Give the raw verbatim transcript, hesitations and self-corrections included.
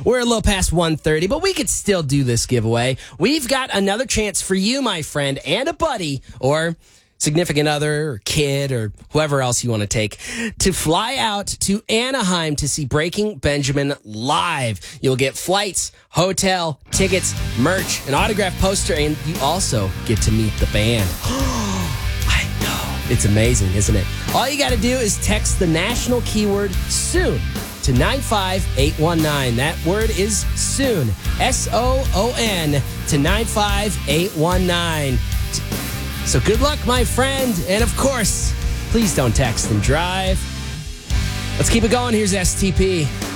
We're a little past one thirty, but we could still do this giveaway. We've got another chance for you, my friend, and a buddy, or significant other, or kid, or whoever else you want to take, to fly out to Anaheim to see Breaking Benjamin live. You'll get flights, hotel, tickets, merch, an autographed poster, and you also get to meet the band. I know. It's amazing, isn't it? All you got to do is text the national keyword SOON to nine five eight one nine. That word is SOON, S O O N, to nine five eight one nine. So good luck, my friend. And of course, please don't text and drive. Let's keep it going. Here's S T P.